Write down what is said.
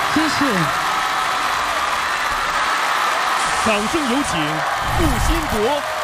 谢谢。 掌声有请付辛博。